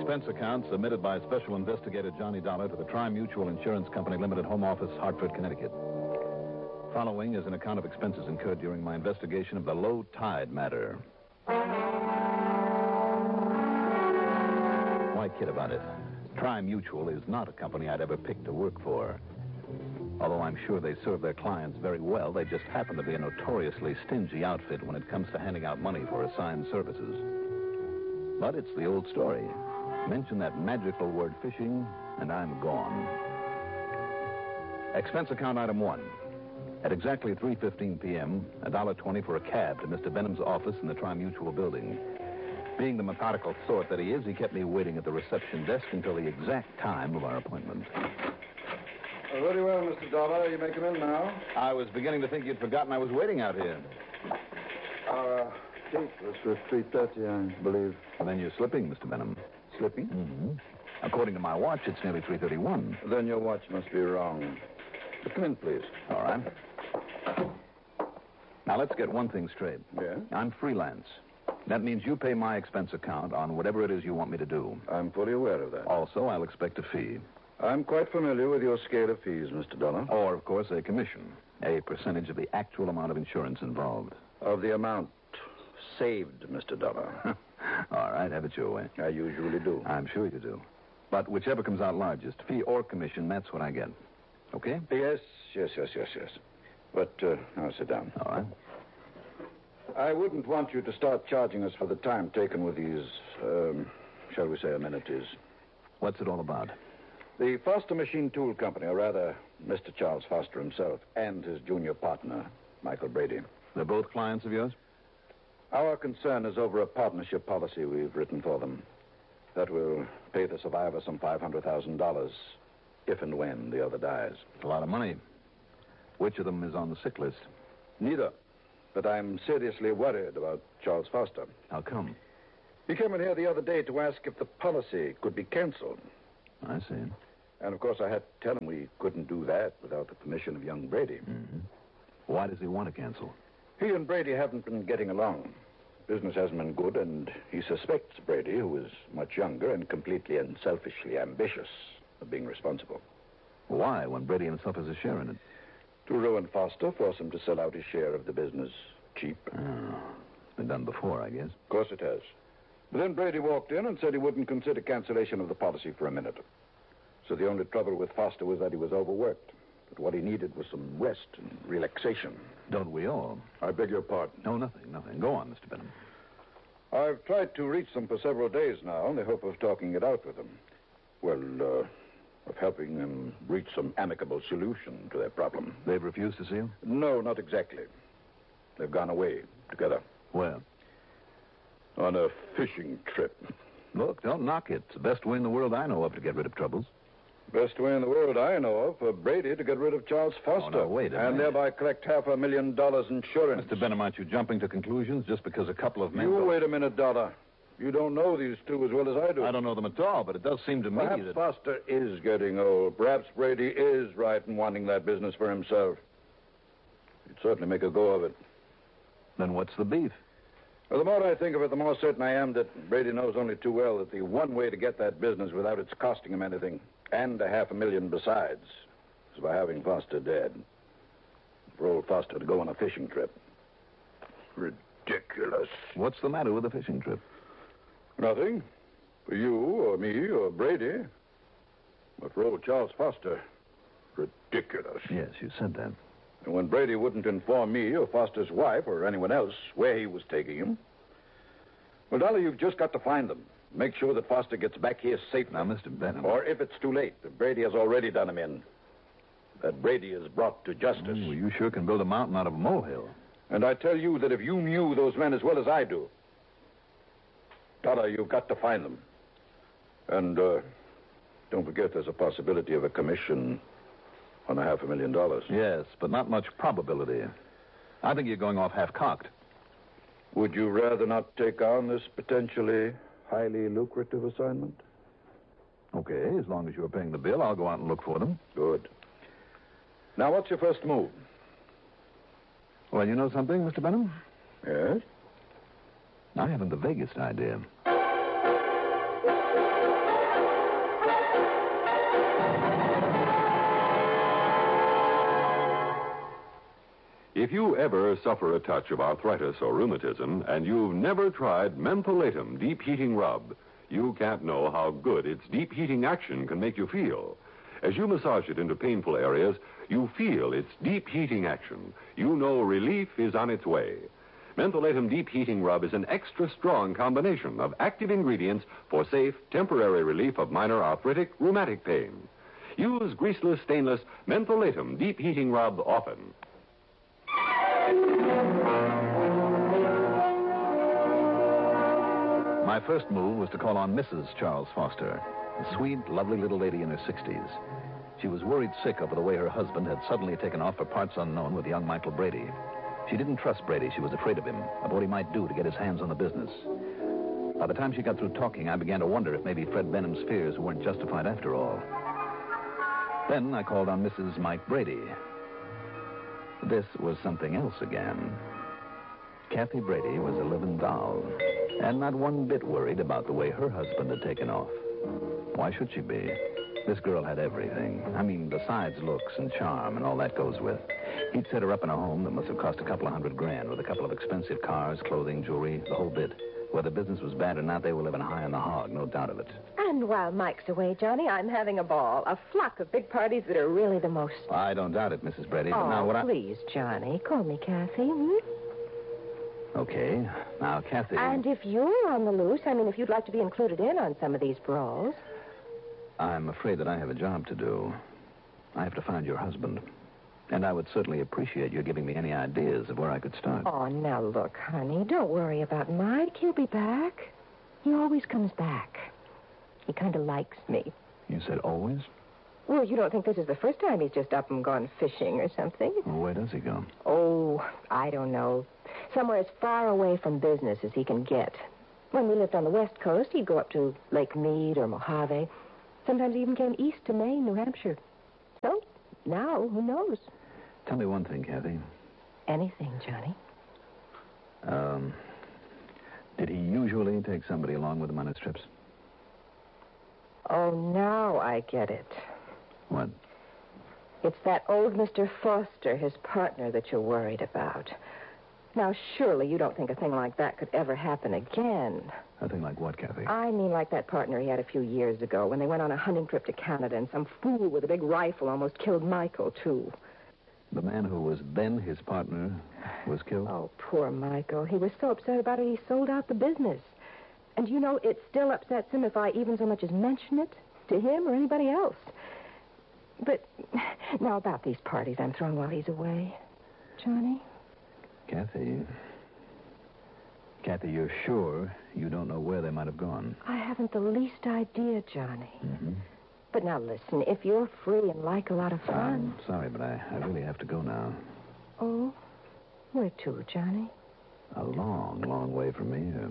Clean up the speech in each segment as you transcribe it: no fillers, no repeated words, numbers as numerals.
expense account submitted by Special Investigator Johnny Dollar to the Tri-Mutual Insurance Company Limited Home Office, Hartford, Connecticut. Following is an account of expenses incurred during my investigation of the low tide matter. Why kid about it? Tri-Mutual is not a company I'd ever pick to work for. Although I'm sure they serve their clients very well, they just happen to be a notoriously stingy outfit when it comes to handing out money for assigned services. But it's the old story. Mention that magical word fishing, and I'm gone. Expense account item 1. At exactly 3:15 p.m., $1.20 for a cab to Mr. Benham's office in the Tri-Mutual building. Being the methodical sort that he is, he kept me waiting at the reception desk until the exact time of our appointment. Very well, Mr. Dollar. You may come in now. I was beginning to think you'd forgotten I was waiting out here. Date was for 3:30, I believe. Well, then you're slipping, Mr. Benham. Slipping? Mm-hmm. According to my watch, it's nearly 3:31. Then your watch must be wrong. Come in, please. All right. Now, let's get one thing straight. Yeah? I'm freelance. That means you pay my expense account on whatever it is you want me to do. I'm fully aware of that. Also, I'll expect a fee. I'm quite familiar with your scale of fees, Mr. Dollar. Or, of course, a commission. A percentage of the actual amount of insurance involved. Of the amount saved, Mr. Dollar. All right, have it your way. I usually do. I'm sure you do. But whichever comes out largest, fee or commission, that's what I get. Okay? Yes. But now sit down. All right. I wouldn't want you to start charging us for the time taken with these, shall we say, amenities. What's it all about? The Foster Machine Tool Company, or rather, Mr. Charles Foster himself, and his junior partner, Michael Brady. They're both clients of yours? Our concern is over a partnership policy we've written for them. That will pay the survivor some $500,000 if and when the other dies. It's a lot of money. Which of them is on the sick list? Neither. But I'm seriously worried about Charles Foster. How come? He came in here the other day to ask if the policy could be canceled. I see. And, of course, I had to tell him we couldn't do that without the permission of young Brady. Mm-hmm. Why does he want to cancel? He and Brady haven't been getting along. Business hasn't been good, and he suspects Brady, who is much younger and completely and selfishly ambitious, of being responsible. Why, when Brady himself has a share in it? To ruin Foster, force him to sell out his share of the business cheap. Oh, it's been done before, I guess. Of course it has. But then Brady walked in and said he wouldn't consider cancellation of the policy for a minute. So the only trouble with Foster was that he was overworked. But what he needed was some rest and relaxation. Don't we all? I beg your pardon. No, nothing. Go on, Mr. Benham. I've tried to reach them for several days now in the hope of talking it out with them. Well, of helping them reach some amicable solution to their problem. They've refused to see you? No, not exactly. They've gone away together. Where? On a fishing trip. Look, don't knock it. It's the best way in the world I know of to get rid of troubles. Best way in the world I know of for Brady to get rid of Charles Foster. Oh, no, wait a minute. And thereby collect $500,000 insurance. Mr. Benham, aren't you jumping to conclusions just because a couple of men... You wait a minute, Dollar. You don't know these two as well as I do. I don't know them at all, but it does seem to me Perhaps that... Foster is getting old. Perhaps Brady is right in wanting that business for himself. He'd certainly make a go of it. Then what's the beef? Well, the more I think of it, the more certain I am that Brady knows only too well that the one way to get that business without its costing him anything, and $500,000 besides, is by having Foster dead. For old Foster to go on a fishing trip. Ridiculous. What's the matter with the fishing trip? Nothing. For you, or me, or Brady. But for old Charles Foster, ridiculous. Yes, you said that. And when Brady wouldn't inform me or Foster's wife or anyone else where he was taking him, well, Dolly, you've just got to find them. Make sure that Foster gets back here safely. Now, Mr. Benham... Or if it's too late, that Brady has already done him in. That Brady is brought to justice. Well, you sure can build a mountain out of a molehill. And I tell you that if you knew those men as well as I do, Dollar, you've got to find them. And don't forget there's a possibility of a commission on $500,000. Yes, but not much probability. I think you're going off half-cocked. Would you rather not take on this potentially highly lucrative assignment? Okay, as long as you're paying the bill, I'll go out and look for them. Good. Now, what's your first move? Well, you know something, Mr. Benham? Yes? I haven't the vaguest idea. If you ever suffer a touch of arthritis or rheumatism and you've never tried Mentholatum Deep Heating Rub, you can't know how good its deep heating action can make you feel. As you massage it into painful areas, you feel its deep heating action. You know relief is on its way. Mentholatum Deep Heating Rub is an extra strong combination of active ingredients for safe, temporary relief of minor arthritic, rheumatic pain. Use greaseless, stainless Mentholatum Deep Heating Rub often. My first move was to call on Mrs. Charles Foster, a sweet, lovely little lady in her 60s. She was worried sick over the way her husband had suddenly taken off for parts unknown with young Michael Brady. She didn't trust Brady. She was afraid of him, of what he might do to get his hands on the business. By the time she got through talking, I began to wonder if maybe Fred Benham's fears weren't justified after all. Then I called on Mrs. Mike Brady. This was something else again. Kathy Brady was a living doll, and not one bit worried about the way her husband had taken off. Why should she be? This girl had everything. I mean, besides looks and charm and all that goes with. He'd set her up in a home that must have cost a couple of $100,000 with a couple of expensive cars, clothing, jewelry, the whole bit. Whether business was bad or not, they were living high on the hog, no doubt of it. And while Mike's away, Johnny, I'm having a ball. A flock of big parties that are really the most... I don't doubt it, Mrs. Brady. But Oh, now what please, Johnny. Call me Kathy. Hmm? Okay. Now, Kathy... And if you're on the loose, I mean, if you'd like to be included in on some of these brawls... I'm afraid that I have a job to do. I have to find your husband. And I would certainly appreciate your giving me any ideas of where I could start. Oh, now look, honey, don't worry about Mike. He'll be back. He always comes back. He kind of likes me. You said always? Well, you don't think this is the first time he's just up and gone fishing or something? Well, where does he go? Oh, I don't know. Somewhere as far away from business as he can get. When we lived on the West Coast, he'd go up to Lake Mead or Mojave. Sometimes he even came east to Maine, New Hampshire. So, now, who knows? Tell me one thing, Kathy. Anything, Johnny. Did he usually take somebody along with him on his trips? Oh, now I get it. What? It's that old Mr. Foster, his partner, that you're worried about. Now, surely you don't think a thing like that could ever happen again. A thing like what, Kathy? I mean like that partner he had a few years ago when they went on a hunting trip to Canada and some fool with a big rifle almost killed Michael, too. The man who was then his partner was killed? Oh, poor Michael. He was so upset about it, he sold out the business. And you know, it still upsets him if I even so much as mention it to him or anybody else. But now about these parties I'm throwing while he's away. Johnny? Kathy, you're sure you don't know where they might have gone? I haven't the least idea, Johnny. Mm-hmm. But now listen, if you're free and like a lot of fun... I'm sorry, but I really have to go now. Oh? Where to, Johnny? A long, long way from here.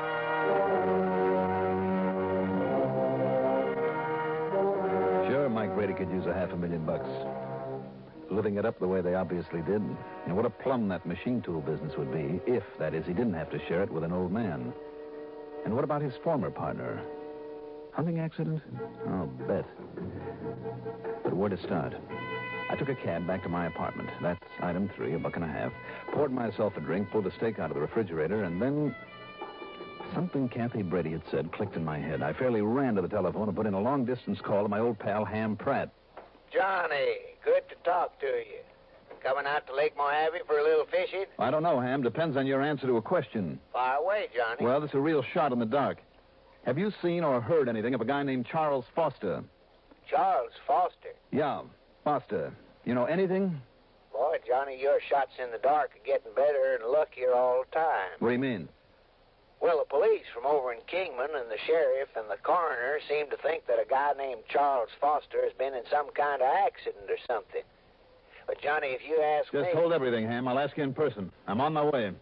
Sure, Mike Brady could use $500,000. Living it up the way they obviously did. And what a plum that machine tool business would be if, that is, he didn't have to share it with an old man. And what about his former partner? Hunting accident? I'll bet. But where to start? I took a cab back to my apartment. That's item 3, $1.50. Poured myself a drink, pulled a steak out of the refrigerator, and then... something Kathy Brady had said clicked in my head. I fairly ran to the telephone and put in a long-distance call to my old pal, Ham Pratt. Johnny, good to talk to you. Coming out to Lake Mojave for a little fishing? I don't know, Ham. Depends on your answer to a question. Fire away, Johnny. Well, it's a real shot in the dark. Have you seen or heard anything of a guy named Charles Foster? Charles Foster? Yeah, Foster. You know anything? Boy, Johnny, your shots in the dark are getting better and luckier all the time. What do you mean? Well, the police from over in Kingman and the sheriff and the coroner seem to think that a guy named Charles Foster has been in some kind of accident or something. But, Johnny, if you ask me... Just hold everything, Ham. I'll ask you in person. I'm on my way.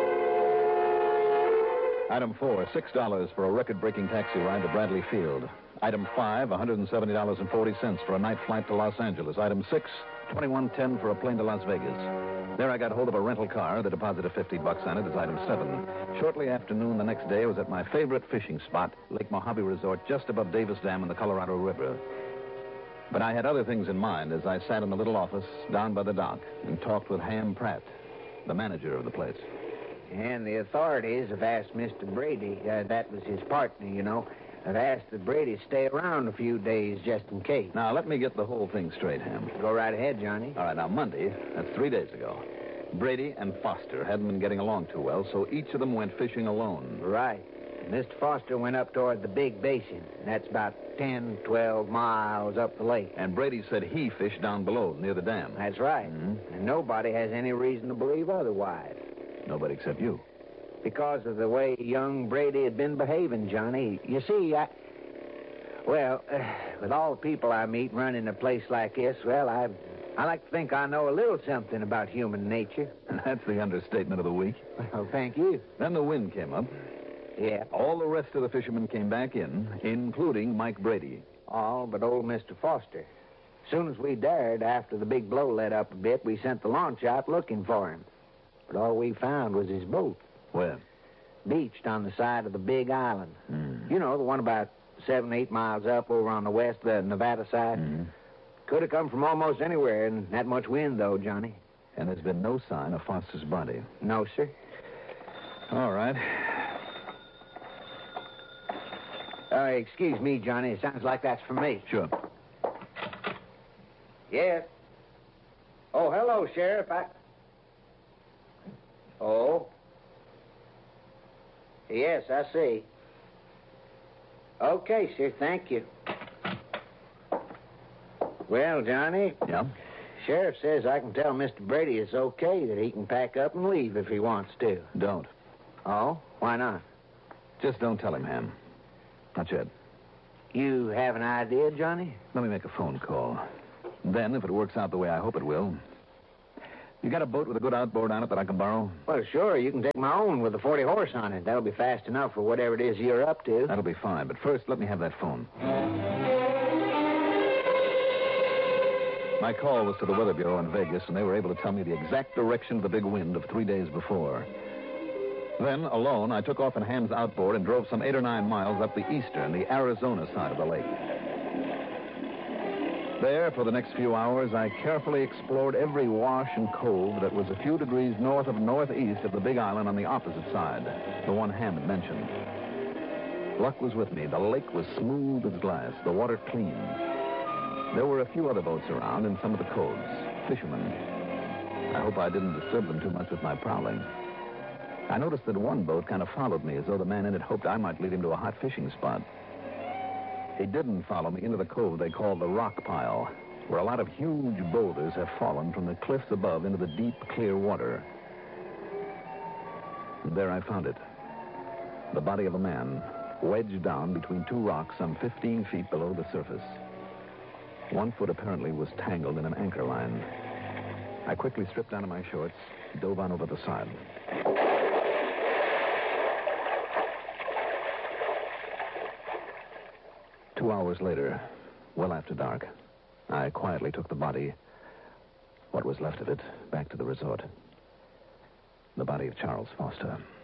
Item 4, $6 for a record-breaking taxi ride to Bradley Field. Item 5, $170.40 for a night flight to Los Angeles. Item 6, $21.10 for a plane to Las Vegas. There I got hold of a rental car. The deposit of $50 on it is item 7. Shortly after noon the next day, I was at my favorite fishing spot, Lake Mojave Resort, just above Davis Dam in the Colorado River. But I had other things in mind as I sat in the little office down by the dock and talked with Ham Pratt, the manager of the place. And the authorities have asked Mr. Brady, that was his partner, you know, have asked that Brady stay around a few days just in case. Now, let me get the whole thing straight, Ham. Go right ahead, Johnny. All right, now, Monday, that's 3 days ago, Brady and Foster hadn't been getting along too well, so each of them went fishing alone. Right. Mr. Foster went up toward the Big Basin. That's about 10, 12 miles up the lake. And Brady said he fished down below, near the dam. That's right. Mm-hmm. And nobody has any reason to believe otherwise. Nobody except you. Because of the way young Brady had been behaving, Johnny. You see, with all the people I meet running a place like this, well, I like to think I know a little something about human nature. That's the understatement of the week. Well, thank you. Then the wind came up. Yeah. All the rest of the fishermen came back in, including Mike Brady. All but old Mr. Foster. As soon as we dared, after the big blow let up a bit, we sent the launch out looking for him. But all we found was his boat. Where? Beached on the side of the big island. Mm. You know, the one about 7, 8 miles up over on the west, the Nevada side. Mm. Could have come from almost anywhere in that much wind, though, Johnny. And there's been no sign of Foster's body. No, sir. All right. Excuse me, Johnny. It sounds like that's for me. Sure. Yes. Oh, hello, Sheriff. Oh. Yes, I see. Okay, sir. Thank you. Well, Johnny. Yeah? Sheriff says I can tell Mr. Brady it's okay, that he can pack up and leave if he wants to. Don't. Oh? Why not? Just don't tell him, Ham. Not yet. You have an idea, Johnny? Let me make a phone call. Then, if it works out the way I hope it will... You got a boat with a good outboard on it that I can borrow? Well, sure. You can take my own with a 40 horse on it. That'll be fast enough for whatever it is you're up to. That'll be fine. But first, let me have that phone. My call was to the Weather Bureau in Vegas, and they were able to tell me the exact direction of the big wind of 3 days before. Then, alone, I took off in Ham's outboard and drove some 8 or 9 miles up the eastern, the Arizona side of the lake. There, for the next few hours, I carefully explored every wash and cove that was a few degrees north of northeast of the big island on the opposite side, the one Ham had mentioned. Luck was with me. The lake was smooth as glass, the water clean. There were a few other boats around in some of the coves, fishermen. I hope I didn't disturb them too much with my prowling. I noticed that one boat kind of followed me, as though the man in it hoped I might lead him to a hot fishing spot. He didn't follow me into the cove they call the Rock Pile, where a lot of huge boulders have fallen from the cliffs above into the deep, clear water. And there I found it. The body of a man, wedged down between 2 rocks some 15 feet below the surface. 1 foot apparently was tangled in an anchor line. I quickly stripped down to my shorts, dove on over the side. Two hours later, well after dark, I quietly took the body, what was left of it, back to the resort. The body of Charles Foster.